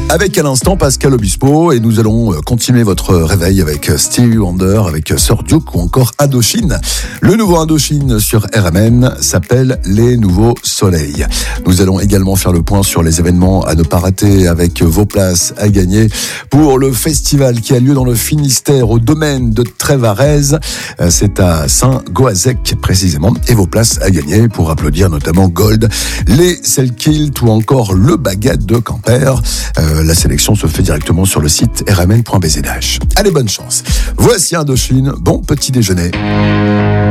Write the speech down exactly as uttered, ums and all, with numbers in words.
Avec à l'instant Pascal Obispo et nous allons continuer votre réveil avec Stevie Wonder, avec Sir Duke ou encore Indochine. Le nouveau Indochine sur R M N s'appelle Les Nouveaux Soleils. Nous allons également faire le point sur les événements à ne pas rater avec vos places à gagner pour le festival qui a lieu dans le Finistère au domaine de Trévarez. C'est à Saint-Goazec précisément et vos places à gagner pour applaudir notamment Gold, les Selkilt ou encore le Baguette de Quimper. Euh, La sélection se fait directement sur le site r m n point b z h. Allez, bonne chance. Voici Indochine. Bon petit déjeuner.